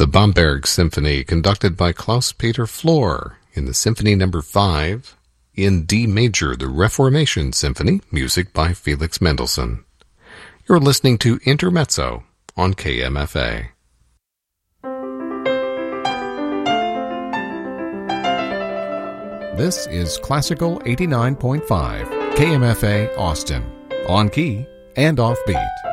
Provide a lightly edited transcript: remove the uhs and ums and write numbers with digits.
Bamberg Symphony, conducted by Klaus-Peter Flor, in the Symphony No. 5, in D major, the Reformation Symphony, music by Felix Mendelssohn. You're listening to Intermezzo on KMFA. This is Classical 89.5, KMFA Austin, on key and offbeat.